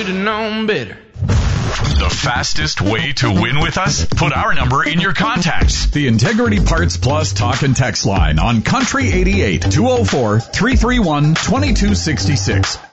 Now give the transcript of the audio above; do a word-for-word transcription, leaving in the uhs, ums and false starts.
have known better. The fastest way to win with us? Put our number in your contacts. The Integrity Parts Plus talk and text line on Country eighty-eight, two oh four, three three one, two two six six.